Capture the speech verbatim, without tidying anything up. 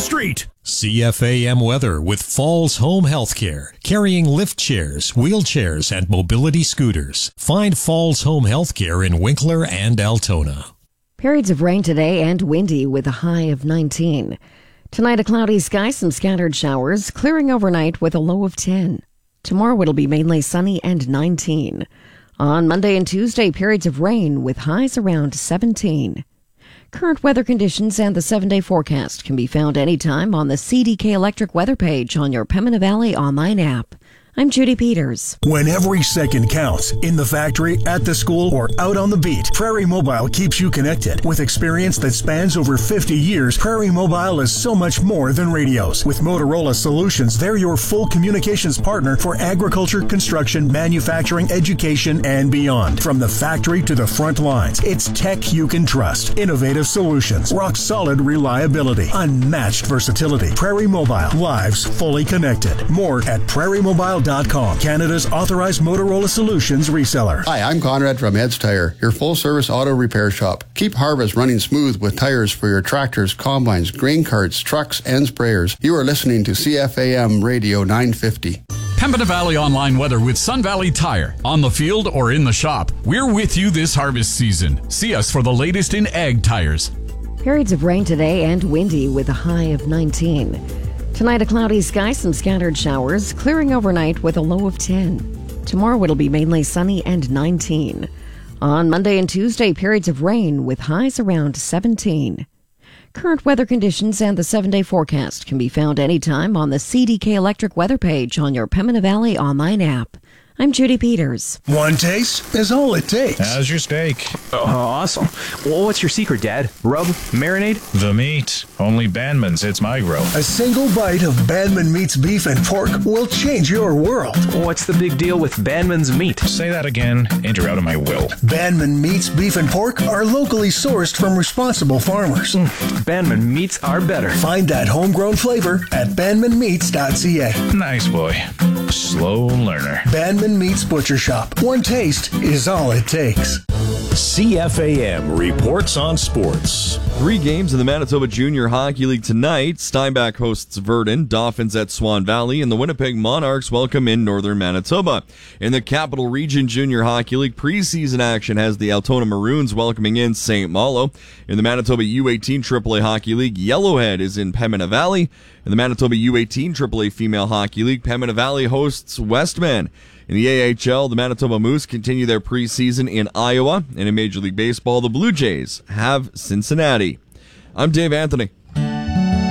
street. C F A M weather with Falls Home Healthcare, carrying lift chairs, wheelchairs, and mobility scooters. Find Falls Home Healthcare in Winkler and Altona. Periods of rain today and windy with a high of nineteen. Tonight, a cloudy sky, some scattered showers, clearing overnight with a low of ten. Tomorrow it'll be mainly sunny and nineteen. On Monday and Tuesday, periods of rain with highs around seventeen. Current weather conditions and the seven-day forecast can be found anytime on the C D K Electric weather page on your Pembina Valley online app. I'm Judy Peters. When every second counts, in the factory, at the school, or out on the beat, Prairie Mobile keeps you connected. With experience that spans over fifty years, Prairie Mobile is so much more than radios. With Motorola Solutions, they're your full communications partner for agriculture, construction, manufacturing, education, and beyond. From the factory to the front lines, it's tech you can trust. Innovative solutions, rock-solid reliability, unmatched versatility. Prairie Mobile, lives fully connected. More at prairie mobile dot com, Canada's authorized Motorola Solutions reseller. Hi, I'm Conrad from Ed's Tire, your full-service auto repair shop. Keep harvest running smooth with tires for your tractors, combines, grain carts, trucks, and sprayers. You are listening to C F A M Radio nine fifty. Pembina Valley online weather with Sun Valley Tire. On the field or in the shop, we're with you this harvest season. See us for the latest in ag tires. Periods of rain today and windy with a high of nineteen. Tonight, a cloudy sky, some scattered showers, clearing overnight with a low of ten. Tomorrow, it'll be mainly sunny and nineteen. On Monday and Tuesday, periods of rain with highs around seventeen. Current weather conditions and the seven-day forecast can be found anytime on the C D K Electric weather page on your Pembina Valley online app. I'm Judy Peters. One taste is all it takes. How's your steak? Oh, awesome. Well, what's your secret, Dad? Rub? Marinade? The meat. Only Bandman's hits my grill. A single bite of Bandman Meat's beef and pork will change your world. What's the big deal with Bandman's meat? Say that again, and you're out of my will. Bandman Meat's beef and pork are locally sourced from responsible farmers. Mm, Bandman Meats are better. Find that homegrown flavor at bandman meats dot c a. Nice boy. Slow learner. Bandman Meats Butcher Shop. One taste is all it takes. C F A M reports on sports. Three games in the Manitoba Junior Hockey League tonight. Steinbach hosts Verdun, Dolphins at Swan Valley, and the Winnipeg Monarchs welcome in Northern Manitoba. In the Capital Region Junior Hockey League, preseason action has the Altona Maroons welcoming in Saint Malo. In the Manitoba U eighteen triple A Hockey League, Yellowhead is in Pembina Valley. In the Manitoba U eighteen triple A Female Hockey League, Pembina Valley hosts Westman. In the A H L, the Manitoba Moose continue their preseason in Iowa. And in Major League Baseball, the Blue Jays have Cincinnati. I'm Dave Anthony.